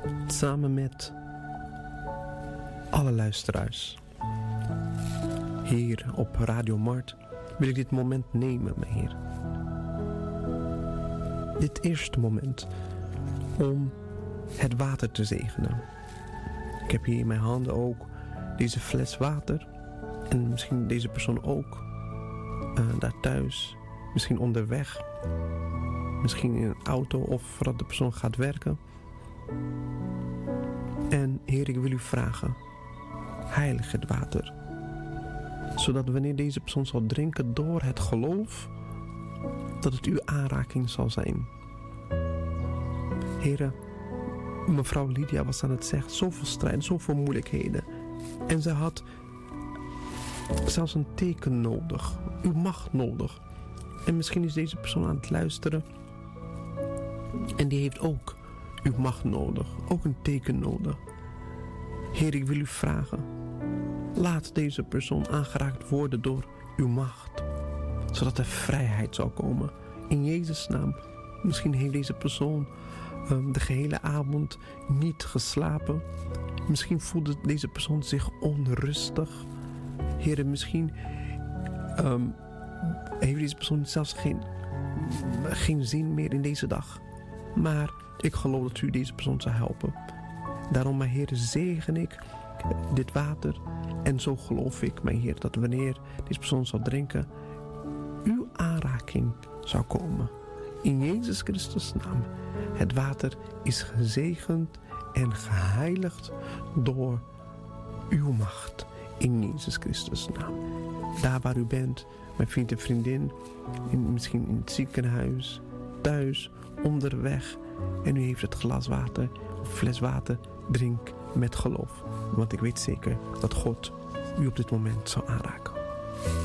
Samen met alle luisteraars hier op Radio Mart wil ik dit moment nemen, mijn Heer. Dit eerste moment om het water te zegenen. Ik heb hier in mijn handen ook deze fles water. En misschien deze persoon ook daar thuis. Misschien onderweg. Misschien in een auto of voordat de persoon gaat werken. En Heer, ik wil u vragen. Heilig het water. Zodat wanneer deze persoon zal drinken door het geloof, dat het uw aanraking zal zijn. Heer, mevrouw Lydia was aan het zeggen, zoveel strijd, zoveel moeilijkheden. En ze had zelfs een teken nodig. Uw macht nodig. En misschien is deze persoon aan het luisteren. En die heeft ook uw macht nodig. Ook een teken nodig. Heer, ik wil u vragen. Laat deze persoon aangeraakt worden door uw macht. Zodat er vrijheid zal komen. In Jezus' naam. Misschien heeft deze persoon de gehele avond niet geslapen. Misschien voelde deze persoon zich onrustig. Heer, misschien heeft deze persoon zelfs geen zin meer in deze dag. Maar ik geloof dat u deze persoon zal helpen. Daarom, mijn Heer, zegen ik dit water. En zo geloof ik, mijn Heer, dat wanneer deze persoon zal drinken, uw aanraking zal komen. In Jezus Christus' naam. Het water is gezegend en geheiligd door uw macht. In Jezus Christus' naam. Daar waar u bent, mijn vriend en vriendin, misschien in het ziekenhuis, thuis, onderweg. En u heeft het glas water of fles water, drink met geloof. Want ik weet zeker dat God u op dit moment zal aanraken.